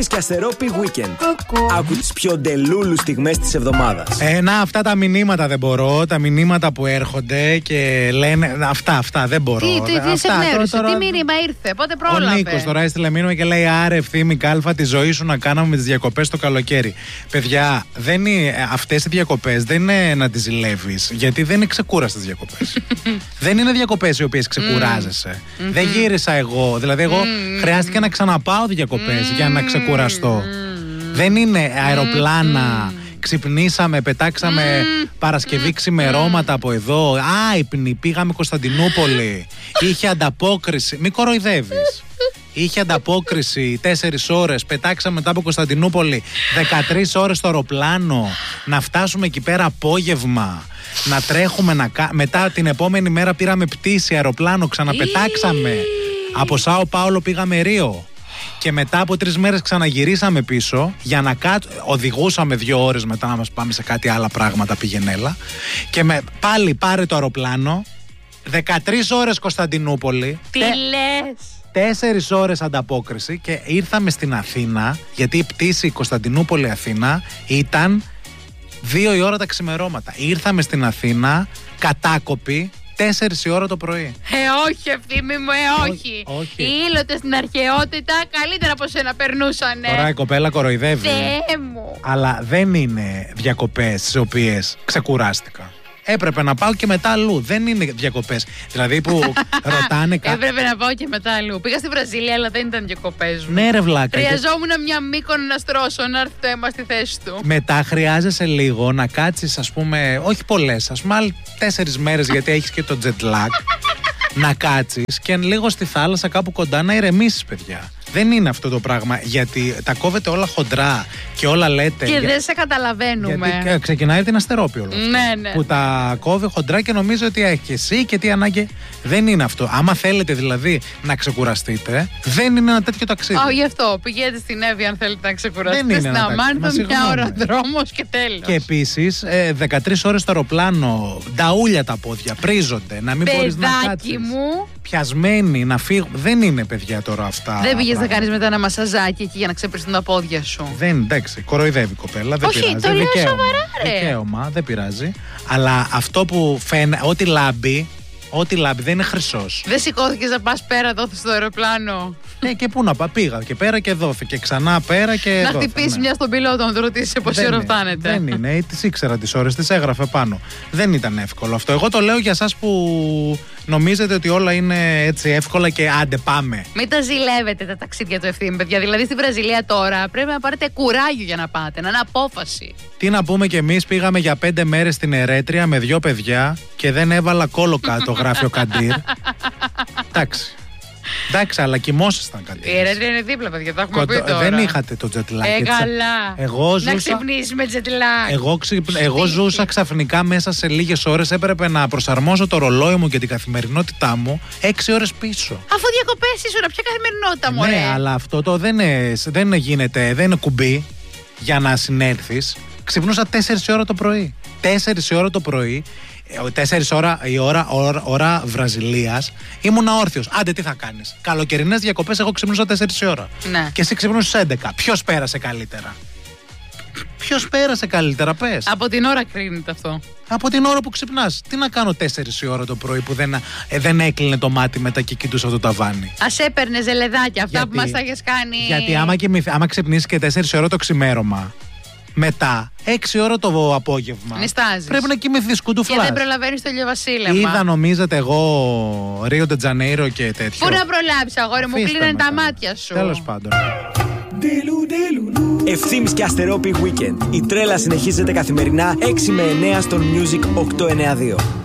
Ευθύμης και Αστερόπη Weekend. Άκου τις πιο ντελούλου στιγμές της εβδομάδας. Αυτά τα μηνύματα δεν μπορώ. Τα μηνύματα που έρχονται και λένε αυτά δεν μπορώ. Τι σε πνεύρισε, τι μήνυμα ήρθε, πότε πρόλαβε? Ο Νίκος τώρα έστειλε μήνυμα και λέει: Άρε, Ευθύμη Κάλφα, τη ζωή σου να κάναμε με τις διακοπές το καλοκαίρι. Παιδιά, αυτές οι διακοπές δεν είναι να τις ζηλεύεις, γιατί δεν είναι ξεκούραστες διακοπές. Δεν είναι διακοπές οι οποίες ξεκουράζεσαι. Δεν γύρισα εγώ. Δηλαδή, εγώ χρειάστηκε να ξαναπάω διακοπές για να ξεκουραστώ. Δεν είναι αεροπλάνα. Ξυπνήσαμε, πετάξαμε Παρασκευή ξημερώματα από εδώ. Άϊπνοι, πήγαμε Κωνσταντινούπολη. Είχε ανταπόκριση. Μη κοροϊδεύεις. Είχε ανταπόκριση 4 ώρες. Πετάξαμε μετά από Κωνσταντινούπολη 13 ώρες στο αεροπλάνο. Να φτάσουμε εκεί πέρα απόγευμα. Να τρέχουμε. Μετά την επόμενη μέρα πήραμε πτήση, αεροπλάνο. Ξαναπετάξαμε. Από Σάο Πάολο πήγαμε Ρίο. Και μετά από 3 μέρες ξαναγυρίσαμε πίσω για να οδηγούσαμε 2 ώρες μετά να μας πάμε σε κάτι άλλα πράγματα, πηγενέλα. Και πάλι πάρε το αεροπλάνο. 13 ώρες Κωνσταντινούπολη. Τι λες? 4 ώρες ανταπόκριση και ήρθαμε στην Αθήνα, γιατί η πτήση Κωνσταντινούπολη-Αθήνα ήταν 2 η ώρα τα ξημερώματα. Ήρθαμε στην Αθήνα κατάκοπη 4 η ώρα το πρωί. Όχι, Ευθύμη μου, όχι. Οι ήλωτες στην αρχαιότητα καλύτερα από σένα περνούσανε. Τώρα η κοπέλα κοροϊδεύει. Θεέ μου. Αλλά δεν είναι διακοπές τις οποίες ξεκουράστηκα. Έπρεπε να πάω και μετά αλλού. Δεν είναι διακοπές. Δηλαδή που ρωτάνε κάτι. Έπρεπε να πάω και μετά αλλού. Πήγα στη Βραζιλία, αλλά δεν ήταν διακοπές μου. Ναι, ρε βλάκα. Χρειαζόμουν μια Μύκονο να στρώσω, να έρθει το αίμα στη θέση του. Μετά χρειάζεσαι λίγο να κάτσεις, ας πούμε, όχι πολλές, ας πούμε, άλλες 4 μέρες, γιατί έχεις και το jet lag. Να κάτσεις και λίγο στη θάλασσα κάπου κοντά να ηρεμήσεις, παιδιά. Δεν είναι αυτό το πράγμα, γιατί τα κόβετε όλα χοντρά και όλα λέτε. Και δεν σε καταλαβαίνουμε. Γιατί ξεκινάει την Αστερόπη όλο αυτό. Ναι. Που τα κόβει χοντρά και νομίζω ότι έχει και εσύ και τι ανάγκη. Δεν είναι αυτό. Άμα θέλετε δηλαδή να ξεκουραστείτε, δεν είναι ένα τέτοιο ταξίδι. Γι' αυτό. Πηγαίνετε στην Εύη αν θέλετε να ξεκουραστείτε. Στην Αμάνθο, μια ώρα δρόμος και τέλος. Και επίσης 13 ώρες στο αεροπλάνο, νταούλια τα πόδια, πρίζονται. Να μην μπορείς να κάτσεις. Μου. Πιασμένοι, να φύγουν. Δεν είναι, παιδιά, τώρα αυτά. Δεν πήγες να κάνεις μετά ένα μασαζάκι εκεί για να ξεπριστούν τα πόδια σου? Δεν, εντάξει, κοροϊδεύει η κοπέλα. Δεν πειράζει. Το λέω σοβαρά, ρε. Δικαίωμα, δεν πειράζει. Αλλά αυτό που φαίνεται, ό,τι λάμπει δεν είναι χρυσός. Δεν σηκώθηκες να πας πέρα, δόθηκες στο αεροπλάνο? Και πού να πάω, πήγα και πέρα και δόθηκε. Ξανά πέρα και. Να χτυπήσει μια στον πιλότο να του ρωτήσει σε πόση ώρα φτάνετε. Δεν είναι, τις ήξερα τις ώρες, τις έγραφε πάνω. Δεν ήταν εύκολο αυτό. Εγώ το λέω για εσάς που νομίζετε ότι όλα είναι έτσι εύκολα και άντε πάμε. Μην τα ζηλεύετε τα ταξίδια του Ευθύμη, παιδιά. Δηλαδή στη Βραζιλία τώρα πρέπει να πάρετε κουράγιο για να πάτε, να είναι απόφαση. Τι να πούμε κι εμείς, πήγαμε για 5 μέρες στην Ερέτρια με 2 παιδιά και δεν έβαλα κόλλο κάτω, γράφει ο Καντήρ. Εντάξει, αλλά κοιμόσασταν κάτι. Η Ερέτρια είναι δίπλα, παιδιά, το έχουμε πει τώρα. Δεν είχατε το jet lag. Καλά. Να ξυπνήσεις με jet lag. Εγώ ζούσα ξαφνικά μέσα σε λίγες ώρες. Έπρεπε να προσαρμόσω το ρολόι μου και την καθημερινότητά μου 6 ώρες πίσω. Αφού διακοπές ήσουν, ποια καθημερινότητα μου, Ναι, αλλά αυτό το δεν γίνεται, δεν είναι κουμπί για να συνέλθεις. Ξυπνούσα 4 ώρα το πρωί. 4 ώρα το πρωί. 4 ώρα Βραζιλίας, ήμουν όρθιος. Άντε, τι θα κάνεις? Καλοκαιρινές διακοπές, εγώ ξυπνούσα 4 ώρα. Ναι. Και εσύ ξυπνούσες 11. Ποιος πέρασε καλύτερα? Ποιος πέρασε καλύτερα, πες? Από την ώρα κρίνεται αυτό. Από την ώρα που ξυπνάς. Τι να κάνω 4 ώρα το πρωί που δεν έκλεινε το μάτι μετά και κοιτούσα το ταβάνι? Ας έπαιρνε ζελεδάκια, αυτά που μας τα έχεις κάνει. Γιατί άμα ξυπνήσεις και 4 ώρα το ξημέρωμα, μετά 6 ώρα το απόγευμα νιστάζεις. Πρέπει να κοιμηθείς κουντουφλάς. Και δεν προλαβαίνεις το ηλιοβασίλεμα. Είδα, νομίζετε εγώ Ρίο ντε Τζανέιρο και τέτοιο? Πού να προλάβεις, αγόρι μου, κλείνουν τα μάτια σου. Τέλος πάντων. Ευθύμης και Αστερόπη Weekend. Η τρέλα συνεχίζεται καθημερινά 6 με 9 στον Music 892.